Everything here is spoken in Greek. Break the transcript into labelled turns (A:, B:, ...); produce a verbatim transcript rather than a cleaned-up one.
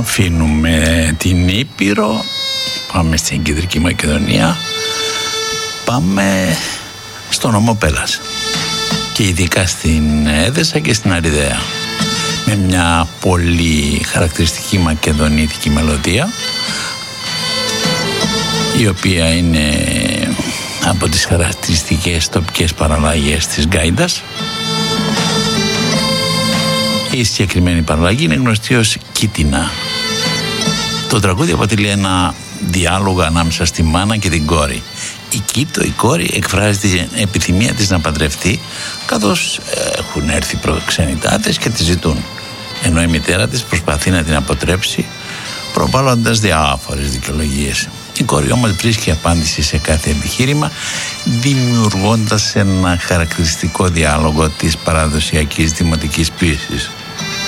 A: Αφήνουμε την Ήπειρο, πάμε στην Κεντρική Μακεδονία, πάμε στο νομό Πέλλας και ειδικά στην Έδεσα και στην Αριδαία, με μια πολύ χαρακτηριστική μακεδονίτικη μελωδία, η οποία είναι από τις χαρακτηριστικές τοπικές παραλλαγές της γκάιντας. Η συγκεκριμένη παραλλαγή είναι γνωστή ως Κίτινα. Το τραγούδι αποτελεί ένα διάλογο ανάμεσα στη μάνα και την κόρη. Η Κίτο, η κόρη, εκφράζει την επιθυμία της να παντρευτεί, καθώς έχουν έρθει προξενητάτες και τη ζητούν, ενώ η μητέρα της προσπαθεί να την αποτρέψει προβάλλοντας διάφορες δικαιολογίες. Η κόρη όμως βρίσκει απάντηση σε κάθε επιχείρημα, δημιουργώντας ένα χαρακτηριστικό διάλογο της παραδοσιακής δημοτικής πίεσης.